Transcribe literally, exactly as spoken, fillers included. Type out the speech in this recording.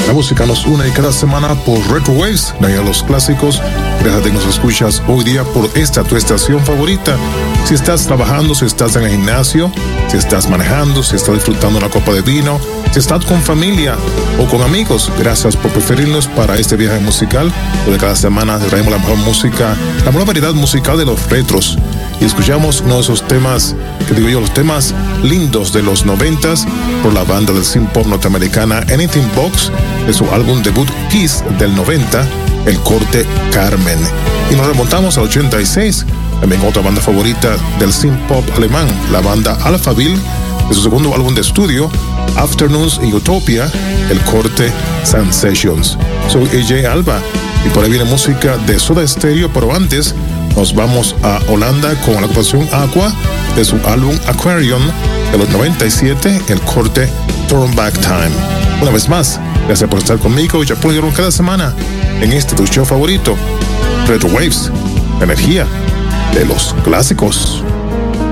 La música nos une cada semana por Retro Waves, la guía de los clásicos. Gracias a que nos escuchas hoy día por esta tu estación favorita. Si estás trabajando, si estás en el gimnasio, si estás manejando, si estás disfrutando una copa de vino, si estás con familia o con amigos, gracias por preferirnos para este viaje musical, donde cada semana traemos la mejor música, la mejor variedad musical de los retros. Y escuchamos uno de esos temas, que digo yo, los temas lindos de los noventas por la banda del synth pop norteamericana Anything Box, de su álbum debut Kiss del noventa, el corte Carmen. Y nos remontamos al ochenta y seis, también otra banda favorita del synth pop alemán, la banda Alphaville, de su segundo álbum de estudio, Afternoons in Utopia, el corte Sensations. Soy A J Alba y por ahí viene música de Soda Stereo, pero antes nos vamos a Holanda con la agrupación Aqua de su álbum Aquarium de los noventa y siete, el corte Turn Back Time. Una vez más, gracias por estar conmigo y ya pueden cada semana en este tu show favorito, Retro Waves, la energía de los clásicos.